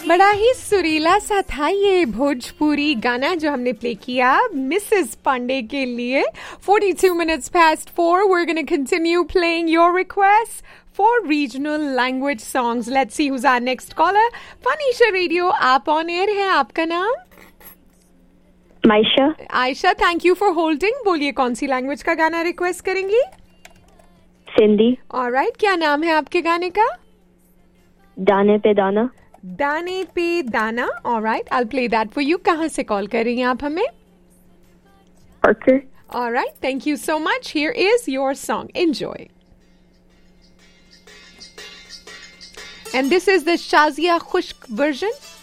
बड़ा ही सुरीला सा था ये भोजपुरी गाना जो हमने प्ले किया मिसेस पांडे के लिए. 42 minutes past 4. We're going to continue playing your requests for regional language songs. Let's see who's our next caller. Fanisha Radio, आप on air है. आपका नाम? Maysha. Ayesha, thank you for holding. बोलिए कौन सी लैंग्वेज का गाना रिक्वेस्ट करेंगी? सिंधी. ऑलराइट, क्या नाम है आपके गाने का? दाने पे दाना. दाने पे दाना. Alright, I will play that for you. कहाँ से कॉल कर रही हैं आप हमें? Parker. Alright, thank you so much. Here is your song. Enjoy. And this is the Shazia Khushk version.